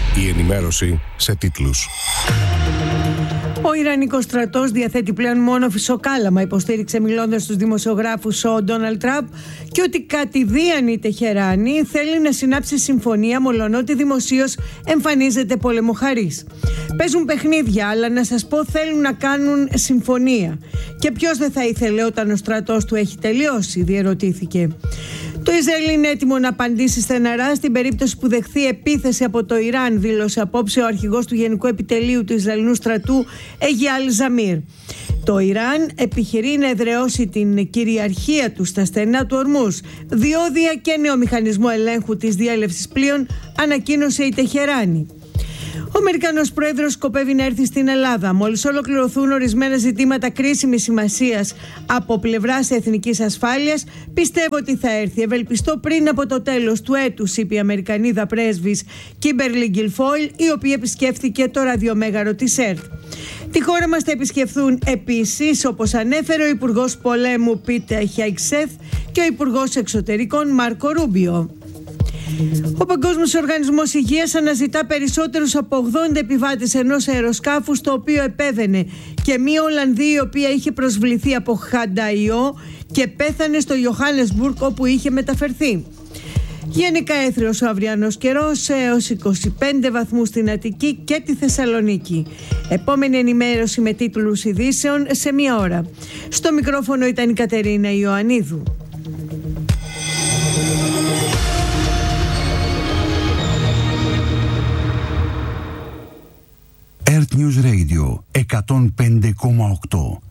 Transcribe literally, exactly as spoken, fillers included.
Η ενημέρωση σε τίτλους. Ο Ιρανικός στρατός διαθέτει πλέον μόνο φυσοκάλαμα, υποστήριξε μιλώντας στους δημοσιογράφους ο Ντόναλντ Τραμπ, και ότι κατηδίαν η Τεχεράνη θέλει να συνάψει συμφωνία, μολονότι δημοσίως εμφανίζεται πολεμοχαρής. Παίζουν παιχνίδια, αλλά να σας πω θέλουν να κάνουν συμφωνία. Και ποιος δεν θα ήθελε όταν ο στρατός του έχει τελειώσει, διερωτήθηκε. Το Ισραήλ είναι έτοιμο να απαντήσει στεναρά στην περίπτωση που δεχθεί επίθεση από το Ιράν, δήλωσε απόψε ο αρχηγός του Γενικού Επιτελείου του Ισραηλινού στρατού, Εγιάλ Ζαμίρ. Το Ιράν επιχειρεί να εδραιώσει την κυριαρχία του στα στενά του Ορμούζ. Διόδια και νέο μηχανισμό ελέγχου της διέλευσης πλοίων, ανακοίνωσε η Τεχεράνη. Ο Αμερικανός πρόεδρος σκοπεύει να έρθει στην Ελλάδα μόλις ολοκληρωθούν ορισμένα ζητήματα κρίσιμης σημασίας από πλευράς εθνικής ασφάλειας. Πιστεύω ότι θα έρθει. Ευελπιστώ πριν από το τέλος του έτους, είπε η Αμερικανίδα πρέσβης Κίμπερλι Γκιλφόιλ, η οποία επισκέφθηκε το ραδιομέγαρο της ΕΡΤ. Τη χώρα μας θα επισκεφθούν επίσης, όπως ανέφερε, ο Υπουργός Πολέμου Πίτερ Χέγσεθ και ο Υπουργός Εξωτερικών Μάρκο Ρούμπιο. Ο Παγκόσμιος Οργανισμός Υγείας αναζητά περισσότερους από ογδόντα επιβάτες ενός αεροσκάφου το οποίο επέβαινε και μία Ολλανδή η οποία είχε προσβληθεί από χανταϊό και πέθανε στο Ιωάννεσμπουργκ όπου είχε μεταφερθεί. Γενικά έθριος ο αυριανός καιρός έως είκοσι πέντε βαθμούς στην Αττική και τη Θεσσαλονίκη. Επόμενη ενημέρωση με τίτλους ειδήσεων σε μία ώρα. Στο μικρόφωνο ήταν η Κατερίνα Ιωαννίδου. Earth News Radio εκατόν πέντε κόμμα οκτώ.